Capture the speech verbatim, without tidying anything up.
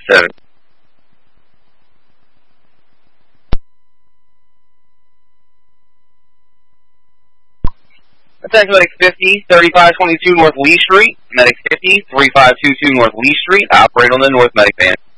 seven. Attack Medic fifty, thirty-five twenty-two North Lee Street. Medic fifty, thirty-five twenty-two North Lee Street. Operate on the North Medic van.